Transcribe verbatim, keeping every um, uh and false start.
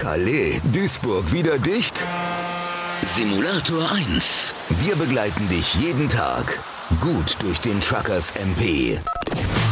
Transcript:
Halle, Duisburg wieder dicht? Simulator eins. Wir begleiten dich jeden Tag gut durch den Truckers M P.